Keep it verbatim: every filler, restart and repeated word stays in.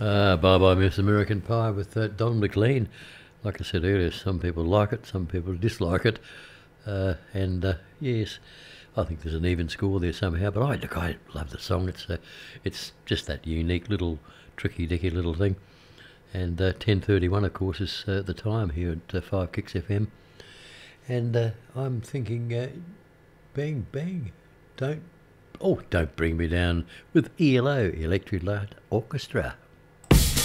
Uh, Bye Bye Miss American Pie with uh, Don McLean. Like I said earlier, some people like it, some people dislike it. Uh, and uh, yes, I think there's an even score there somehow. But I look, I love the song. It's uh, it's just that unique little tricky dicky little thing. And uh, ten thirty-one, of course, is uh, the time here at uh, Five Kicks F M. And uh, I'm thinking, uh, bang bang, don't oh don't bring me down with E L O, Electric Light Orchestra.